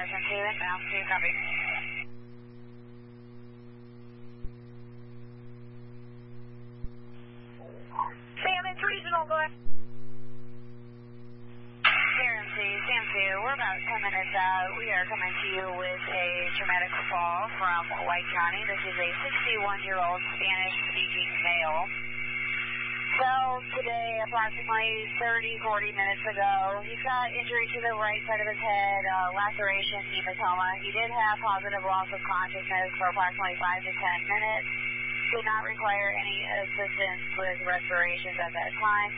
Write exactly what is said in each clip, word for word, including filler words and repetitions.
Patterson two, inbound two, copy. Sam, it's regional, go ahead. Here, M C, Sam two, we're about ten minutes out. We are coming to you with a traumatic fall from White County. This is a sixty-one-year-old Spanish-speaking male. Fell today approximately thirty, forty minutes ago. He's got injury to the right side of his head, uh, laceration, hematoma. He did have positive loss of consciousness for approximately five to ten minutes. Did not require any assistance with respirations at that time.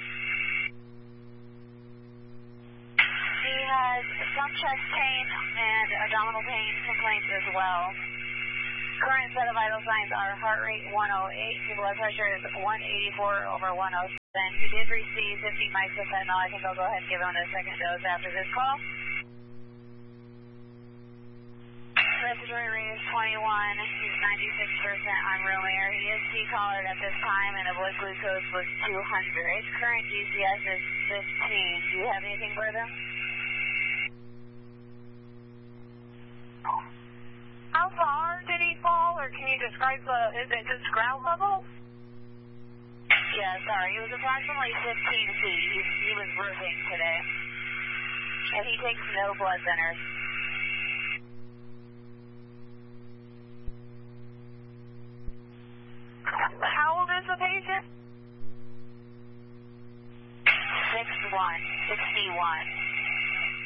He has some chest pain and abdominal pain complaints as well. Current set of vital signs are heart rate one oh eight, blood pressure is one eighty-four over one oh seven. He did receive fifty mics of fentanyl. I think I'll go ahead and give him a second dose after this call. Respiratory rate is twenty-one. He's ninety-six percent on room air. He is C-collared at this time, and the blood glucose was two hundred. Current G C S is fifteen. Do you have anything for them? How far did he fall, or can you describe the, is it just ground level? Yeah, sorry. It was approximately fifteen feet. He, he was roofing today. And he takes no blood thinners. How old is the patient? six one, sixty-one.